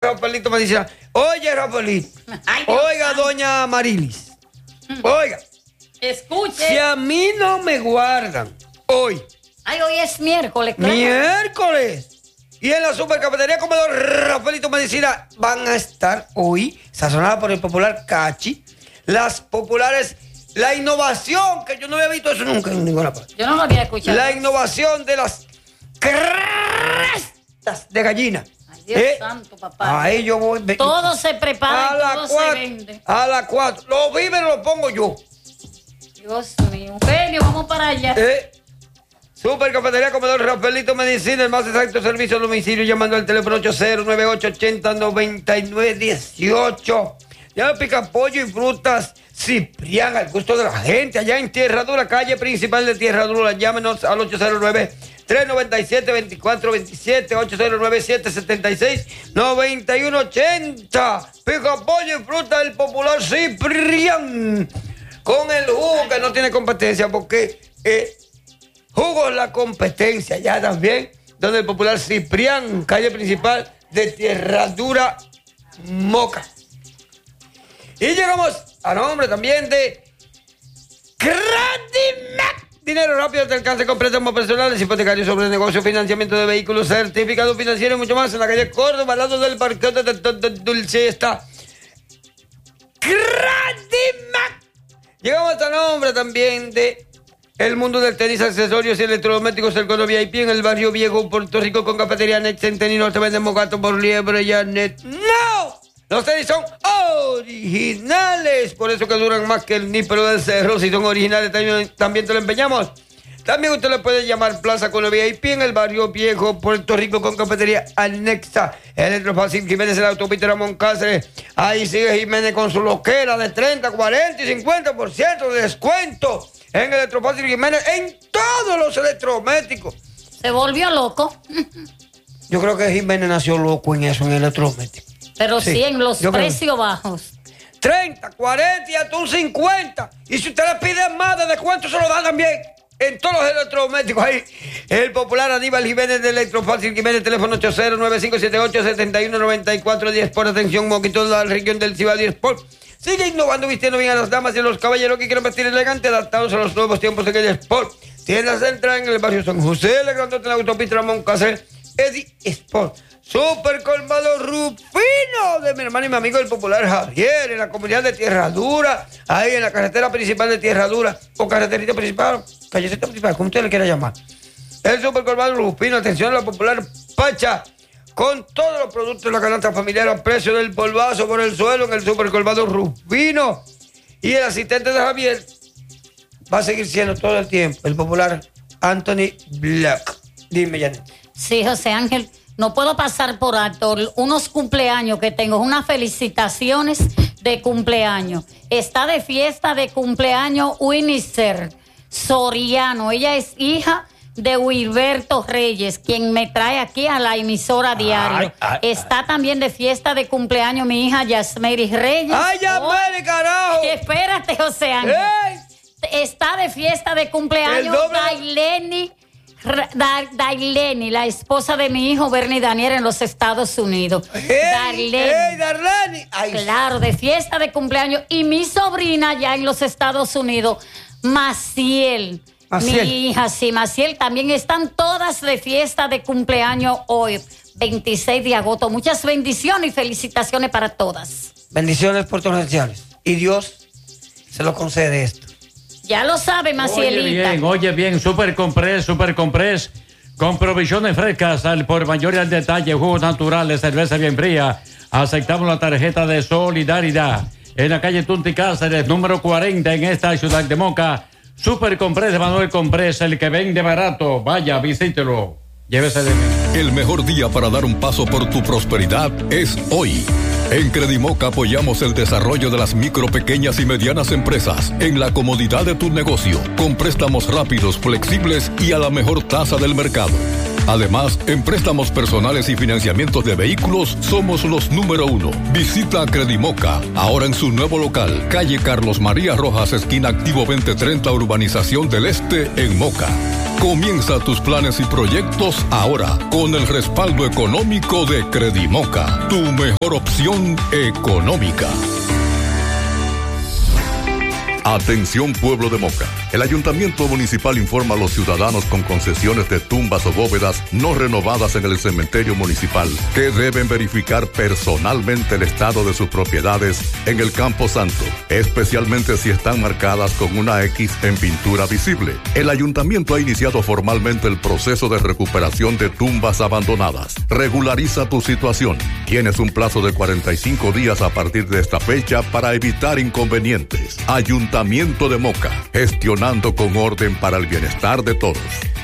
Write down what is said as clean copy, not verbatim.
Rafaelito Medicina. Oye, Rafaelito. Oiga, doña Marilis. Oiga. Escuche. Si a mí no me guardan hoy. Ay, hoy es miércoles, claro. Miércoles. Y en la supercafetería Comedor Rafaelito Medicina van a estar hoy, sazonada por el popular Cachi, las populares, la innovación, que yo no había visto eso nunca en ninguna parte. Yo no lo había escuchado. La innovación de las crestas de gallina. Ay, Dios santo, papá. Ahí yo voy. Todo se prepara y todo se vende. A las 4. Los víveres los pongo yo. Dios mío. Eugenio, vamos para allá. Supercafetería Comedor Rafaelito Medicina, el más exacto servicio a domicilio, llamando al teléfono 809-880-9918. Ya pica pollo y frutas Ciprián, al gusto de la gente, allá en Tierra Dura, calle principal de Tierra Dura. Llámenos al 809-397-2427, 809-776-9180. Pica pollo y fruta del popular Ciprián, con el jugo que no tiene competencia, porque jugo es la competencia, ya también, donde el popular Ciprián, calle principal de Tierra Dura, Moca. Y llegamos a nombre también de Credimac. Dinero rápido te alcance con préstamos personales, hipotecarios, sobre negocio, financiamiento de vehículos, certificado financiero y mucho más. En la calle Córdoba, al lado del parqueo de Dulce, está Credimac. Llegamos a nombre también de el mundo del tenis, accesorios y electrodomésticos, el Cono VIP en el barrio Viejo, Puerto Rico, con cafetería Net Centenino. Te vendemos gato por liebre y Net. ¡No! Los tenis son originales, por eso que duran más que el nípero del cerro. Si son originales, también te lo empeñamos. También usted le puede llamar Plaza Cono VIP en el barrio Viejo, Puerto Rico, con cafetería anexa. Electrofácil Jiménez en la autopista Ramón Cáceres. Ahí sigue Jiménez con su loquera de 30, 40 y 50% de descuento en Electrofácil Jiménez, en todos los electrodomésticos. Se volvió loco. Yo creo que Jiménez nació loco en eso, en electrodomésticos. Pero sí, en los precios bajos. 30, 40 y hasta un 50. Y si usted le pide más de descuento, se lo da también. En todos los electrodomésticos ahí. El popular Aníbal Jiménez de Electrofácil Jiménez, teléfono 809-578-7994, 10 por atención, Moquito, la región del Cibao, 10 por. Sigue innovando, vistiendo bien a las damas y a los caballeros que quieren vestir elegante, adaptados a los nuevos tiempos de aquel Sport. Tiendas central en el barrio San José, la grandote en la autopista Ramón Cáceres, Eddie Sport. Super colmado Rufino de mi hermano y mi amigo el popular Javier, en la comunidad de Tierra Dura, ahí en la carretera principal de Tierra Dura, o carreterita principal, callecita principal, como usted le quiera llamar. El super colmado Rufino, atención a la popular Pacha, con todos los productos de la canasta familiar a precio del polvazo por el suelo en el super colmado Rufino. Y el asistente de Javier va a seguir siendo todo el tiempo el popular Anthony Black. Dime, Janet. Sí, José Ángel. No puedo pasar por alto unos cumpleaños que tengo, unas felicitaciones de cumpleaños. Está de fiesta de cumpleaños Winnicer Soriano. Ella es hija de Wilberto Reyes, quien me trae aquí a la emisora diario. Está también de fiesta de cumpleaños mi hija Yasmeri Reyes. ¡Ay, Yasmeri, carajo! Espérate, José Ángel. Está de fiesta de cumpleaños Daileni, la esposa de mi hijo Bernie Daniel en los Estados Unidos. Darleni. Claro, de fiesta de cumpleaños. Y mi sobrina ya en los Estados Unidos, Maciel. Mi hija, sí, Maciel. También están todas de fiesta de cumpleaños hoy, 26 de agosto. Muchas bendiciones y felicitaciones para todas. Bendiciones por torrenciales. Y Dios se lo concede esto. Ya lo sabe, Macielita. Oye bien, Super Comprés, con provisiones frescas al por mayor y al detalle, jugos naturales, cerveza bien fría. Aceptamos la tarjeta de solidaridad. En la calle Tunti Cáceres, número 40, en esta ciudad de Moca. Super Comprés de Manuel Comprés, el que vende barato. Vaya, visítelo. Llévese de mí. El mejor día para dar un paso por tu prosperidad es hoy. En Credimoca apoyamos el desarrollo de las micro, pequeñas y medianas empresas en la comodidad de tu negocio, con préstamos rápidos, flexibles y a la mejor tasa del mercado. Además, en préstamos personales y financiamientos de vehículos, somos los número 1. Visita Credimoca, ahora en su nuevo local, calle Carlos María Rojas, esquina Activo 2030, Urbanización del Este, en Moca. Comienza tus planes y proyectos ahora con el respaldo económico de Credimoca, tu mejor opción económica. Atención pueblo de Moca. El Ayuntamiento Municipal informa a los ciudadanos con concesiones de tumbas o bóvedas no renovadas en el cementerio municipal que deben verificar personalmente el estado de sus propiedades en el Campo Santo, especialmente si están marcadas con una X en pintura visible. El Ayuntamiento ha iniciado formalmente el proceso de recuperación de tumbas abandonadas. Regulariza tu situación. Tienes un plazo de 45 días a partir de esta fecha para evitar inconvenientes. Ayuntamiento de Moca, gestionando con orden para el bienestar de todos.